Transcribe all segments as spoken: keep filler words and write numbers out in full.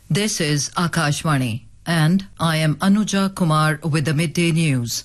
This is Akashvani, and I am Anuja Kumar with the midday news.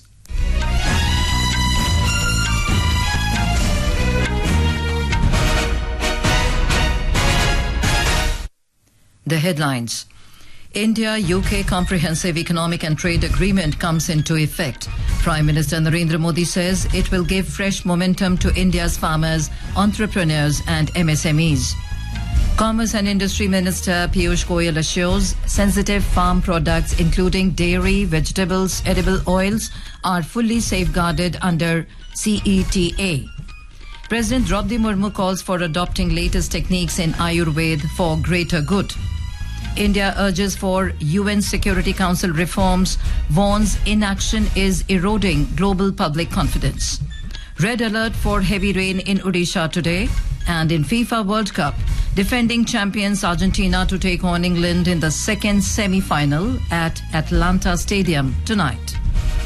The headlines. India-U K Comprehensive Economic and Trade Agreement comes into effect. Prime Minister Narendra Modi says it will give fresh momentum to India's farmers, entrepreneurs and M S M Es. Commerce and Industry Minister Piyush Goyal assures sensitive farm products including dairy, vegetables, edible oils are fully safeguarded under C E T A. President Draupadi Murmu calls for adopting latest techniques in Ayurveda for greater good. India urges for U N Security Council reforms, warns inaction is eroding global public confidence. Red alert for heavy rain in Odisha today. And in FIFA World Cup, defending champions Argentina to take on England in the second semi-final at Atlanta Stadium tonight.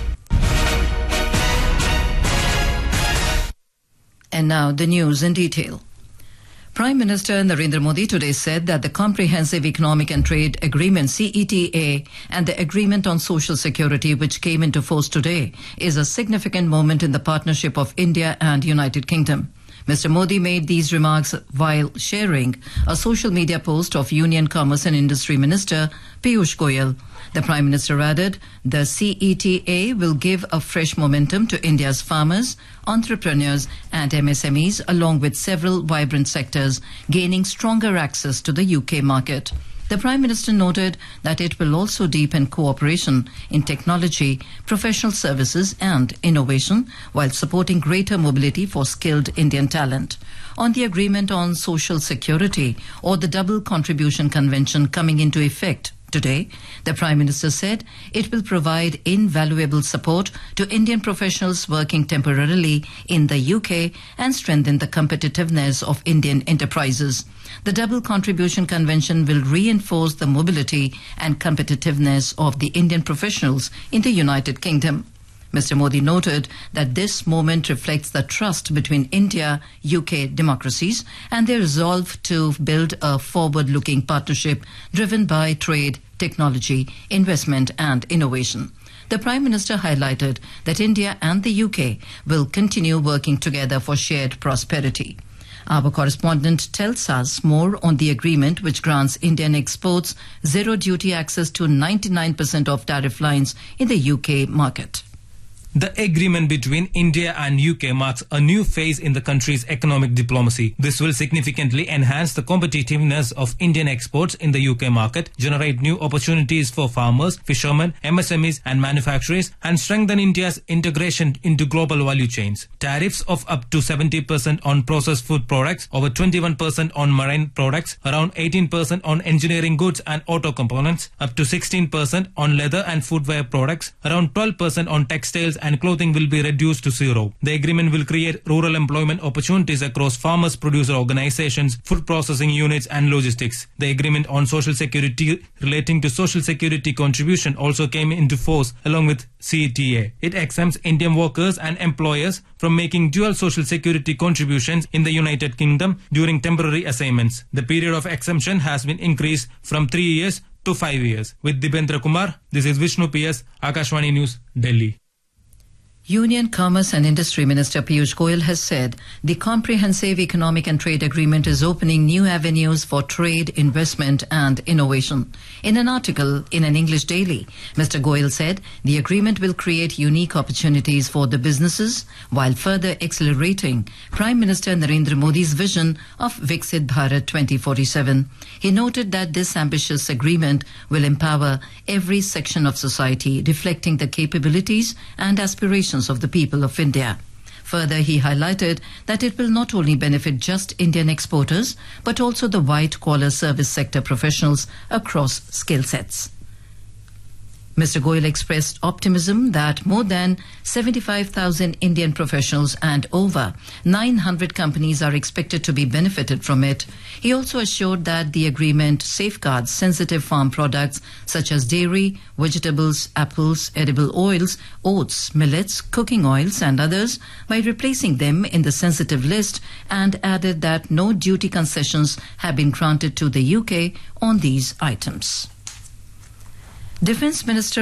And now the news in detail. Prime Minister Narendra Modi today said that the Comprehensive Economic and Trade Agreement C E T A and the Agreement on Social Security, which came into force today, is a significant moment in the partnership of India and United Kingdom. Mister Modi made these remarks while sharing a social media post of Union Commerce and Industry Minister Piyush Goyal. The Prime Minister added, the C E T A will give a fresh momentum to India's farmers, entrepreneurs and M S M Es, along with several vibrant sectors, gaining stronger access to the U K market. The Prime Minister noted that it will also deepen cooperation in technology, professional services and innovation while supporting greater mobility for skilled Indian talent. On the Agreement on Social Security or the Double Contribution Convention coming into effect today, the Prime Minister said it will provide invaluable support to Indian professionals working temporarily in the U K and strengthen the competitiveness of Indian enterprises. The Double Contribution Convention will reinforce the mobility and competitiveness of the Indian professionals in the United Kingdom. Mister Modi noted that this moment reflects the trust between India, U K democracies and their resolve to build a forward-looking partnership driven by trade, technology, investment and innovation. The Prime Minister highlighted that India and the U K will continue working together for shared prosperity. Our correspondent tells us more on the agreement which grants Indian exports zero duty access to ninety-nine percent of tariff lines in the U K market. The agreement between India and U K marks a new phase in the country's economic diplomacy. This will significantly enhance the competitiveness of Indian exports in the U K market, generate new opportunities for farmers, fishermen, M S M Es and manufacturers, and strengthen India's integration into global value chains. Tariffs of up to seventy percent on processed food products, over twenty-one percent on marine products, around eighteen percent on engineering goods and auto components, up to sixteen percent on leather and footwear products, around twelve percent on textiles and clothing will be reduced to zero. The agreement will create rural employment opportunities across farmers, producer organizations, food processing units and logistics. The agreement on social security relating to social security contribution also came into force along with C E T A. It exempts Indian workers and employers from making dual social security contributions in the United Kingdom during temporary assignments. The period of exemption has been increased from three years to five years. With Dibendra Kumar, this is Vishnu P S, Akashvani News, Delhi. Union Commerce and Industry Minister Piyush Goyal has said the Comprehensive Economic and Trade Agreement is opening new avenues for trade, investment and innovation. In an article in an English daily, Mister Goyal said the agreement will create unique opportunities for the businesses while further accelerating Prime Minister Narendra Modi's vision of Viksit Bharat twenty forty-seven. He noted that this ambitious agreement will empower every section of society, reflecting the capabilities and aspirations of the people of India. Further, he highlighted that it will not only benefit just Indian exporters, but also the white-collar service sector professionals across skill sets. Mister Goyal expressed optimism that more than seventy-five thousand Indian professionals and over nine hundred companies are expected to be benefited from it. He also assured that the agreement safeguards sensitive farm products such as dairy, vegetables, apples, edible oils, oats, millets, cooking oils and others by replacing them in the sensitive list, and added that no duty concessions have been granted to the U K on these items. Defence Minister